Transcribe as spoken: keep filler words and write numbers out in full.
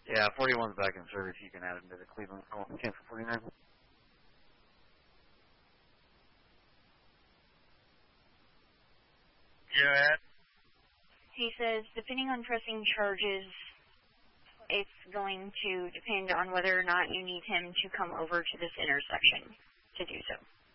Yeah, forty-one's back in service. You can add him to the Cleveland call. Cancel forty-nine. Yeah, Ed? He says, depending on pressing charges, it's going to depend on whether or not you need him to come over to this intersection to do so.